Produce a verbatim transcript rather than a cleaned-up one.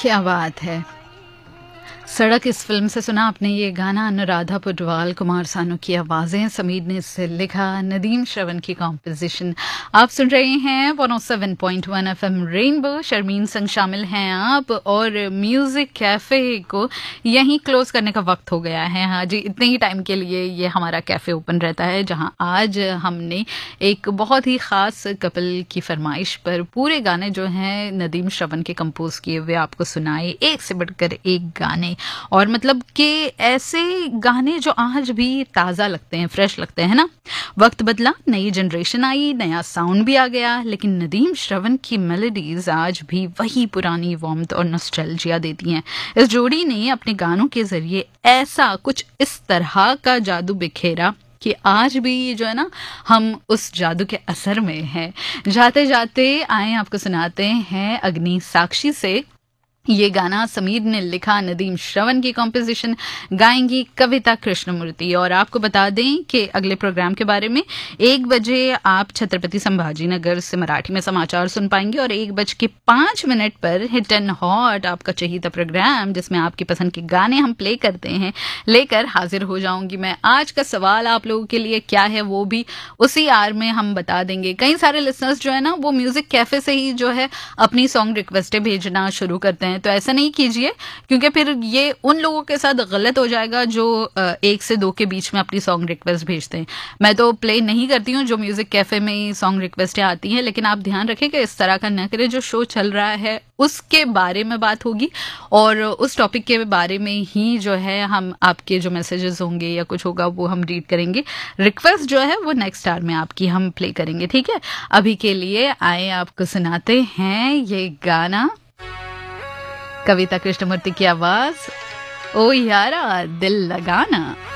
क्या बात है। सड़क इस फिल्म से सुना आपने ये गाना। अनुराधा पौडवाल, कुमार सानू की आवाज़ें, समीर ने इसे लिखा, नदीम श्रवण की कॉम्पोजिशन। आप सुन रहे हैं एक सौ सात पॉइंट एक एफएम रेनबो। शर्मीन संग शामिल हैं आप, और म्यूज़िक कैफ़े को यहीं क्लोज करने का वक्त हो गया है। हाँ जी, इतने ही टाइम के लिए ये हमारा कैफ़े ओपन रहता है, जहाँ आज हमने एक बहुत ही ख़ास कपल की फरमाइश पर पूरे गाने जो हैं नदीम श्रवण के कंपोज किए हुए आपको सुनाए, एक से बढ़कर एक गाने। और मतलब कि ऐसे गाने जो आज भी ताज़ा लगते हैं, फ्रेश लगते हैं ना। वक्त बदला, नई जनरेशन आई, नया साउंड भी आ गया, लेकिन नदीम श्रवण की मेलोडीज आज भी वही पुरानी वार्मथ और नॉस्टैल्जिया देती हैं। इस जोड़ी ने अपने गानों के जरिए ऐसा कुछ इस तरह का जादू बिखेरा कि आज भी जो है ना, हम उस जादू के असर में हैं। जाते जाते आए आपको सुनाते हैं अग्नि साक्षी से ये गाना। समीर ने लिखा, नदीम श्रवण की कॉम्पोजिशन, गाएंगी कविता कृष्णमूर्ति। और आपको बता दें कि अगले प्रोग्राम के बारे में, एक बजे आप छत्रपति संभाजी नगर से मराठी में समाचार सुन पाएंगे, और एक बज के पाँच मिनट पर हिट एंड हॉट आपका चहीता प्रोग्राम, जिसमें आपकी पसंद के गाने हम प्ले करते हैं, लेकर हाजिर हो जाऊंगी मैं। आज का सवाल आप लोगों के लिए क्या है वो भी उसी आर में हम बता देंगे। कई सारे लिसनर्स जो है ना, वो म्यूजिक कैफे से ही जो है अपनी सॉन्ग रिक्वेस्टें भेजना शुरू करते हैं। तो ऐसा नहीं कीजिए, क्योंकि फिर ये उन लोगों के साथ गलत हो जाएगा जो एक से दो के बीच में अपनी सॉन्ग रिक्वेस्ट भेजते हैं। मैं तो प्ले नहीं करती हूँ जो म्यूजिक कैफे में सॉन्ग रिक्वेस्टें आती हैं, लेकिन आप ध्यान रखें कि इस तरह का न करें। जो शो चल रहा है उसके बारे में बात होगी, और उस टॉपिक के बारे में ही जो है हम आपके जो मैसेजेस होंगे या कुछ होगा वो हम रीड करेंगे। रिक्वेस्ट जो है वो नेक्स्ट आवर में आपकी हम प्ले करेंगे, ठीक है। अभी के लिए आए आपको सुनाते हैं ये गाना, कविता कृष्णमूर्ति की आवाज, ओ यारा दिल लगाना।